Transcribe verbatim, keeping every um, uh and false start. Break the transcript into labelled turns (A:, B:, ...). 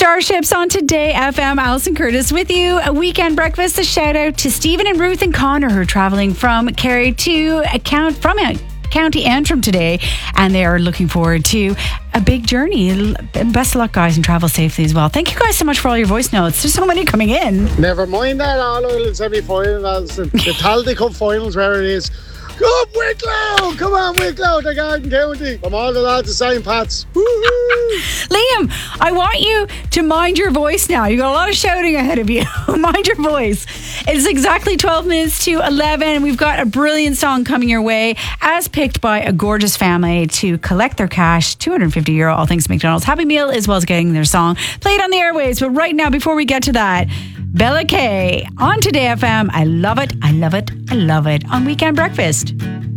A: Starships on Today F M. Alison Curtis with you. A weekend breakfast. A shout out to Stephen and Ruth and Connor, who are traveling from Kerry to account from a County Antrim today, and they are looking forward to a big journey. Best of luck, guys, and travel safely as well. Thank you guys so much for all your voice notes. There's so many coming in.
B: Never mind that all oil semi-finals, the, the Taldy Cup finals, where it is. Come Wicklow! Come on, Wicklow, the Garden County. From all the lads of Saint Pat's. Woo-hoo!
A: Liam, I want you to mind your voice now. You got a lot of shouting ahead of you. Mind your voice. It's exactly twelve minutes to eleven. We've got a brilliant song coming your way, as picked by a gorgeous family to collect their cash, two hundred fifty euro, all thanks to McDonald's Happy Meal, as well as getting their song played on the airwaves. But right now, before we get to that, Bella Kay on Today F M. I love it, I love it, I love it on Weekend Breakfast.